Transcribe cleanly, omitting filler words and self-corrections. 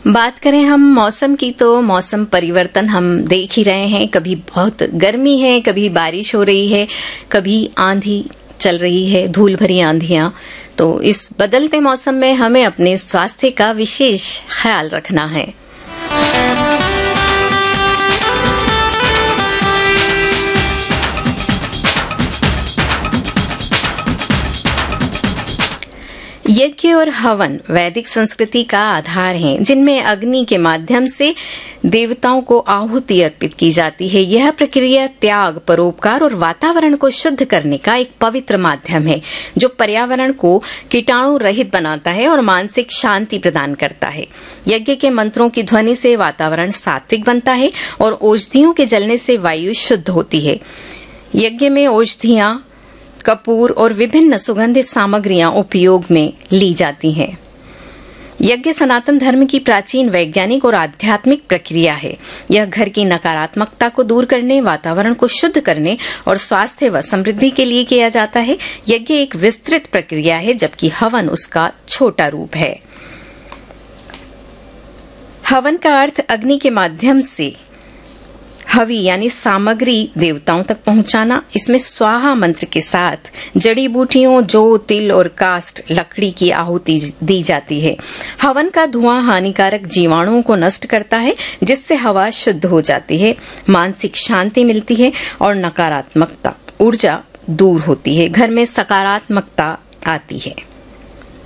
बात करें हम मौसम की तो मौसम परिवर्तन हम देख ही रहे हैं। कभी बहुत गर्मी है, कभी बारिश हो रही है, कभी आंधी चल रही है, धूल भरी आंधियां। तो इस बदलते मौसम में हमें अपने स्वास्थ्य का विशेष ख्याल रखना है। यज्ञ और हवन वैदिक संस्कृति का आधार हैं, जिनमें अग्नि के माध्यम से देवताओं को आहुति अर्पित की जाती है। यह प्रक्रिया त्याग, परोपकार और वातावरण को शुद्ध करने का एक पवित्र माध्यम है, जो पर्यावरण को कीटाणु रहित बनाता है और मानसिक शांति प्रदान करता है। यज्ञ के मंत्रों की ध्वनि से वातावरण सात्विक बनता है और औषधियों के जलने से वायु शुद्ध होती है। यज्ञ में औषधियां, कपूर और विभिन्न सुगंधित सामग्रियां उपयोग में ली जाती हैं। यज्ञ सनातन धर्म की प्राचीन वैज्ञानिक और आध्यात्मिक प्रक्रिया है। यह घर की नकारात्मकता को दूर करने, वातावरण को शुद्ध करने और स्वास्थ्य व समृद्धि के लिए किया जाता है। यज्ञ एक विस्तृत प्रक्रिया है, जबकि हवन उसका छोटा रूप है। हवन का अर्थ अग्नि के माध्यम से हवि यानी सामग्री देवताओं तक पहुंचाना। इसमें स्वाहा मंत्र के साथ जड़ी बूटियों, जौ, तिल और काष्ठ लकड़ी की आहुति दी जाती है। हवन का धुआं हानिकारक जीवाणुओं को नष्ट करता है, जिससे हवा शुद्ध हो जाती है, मानसिक शांति मिलती है और नकारात्मकता ऊर्जा दूर होती है। घर में सकारात्मकता आती है।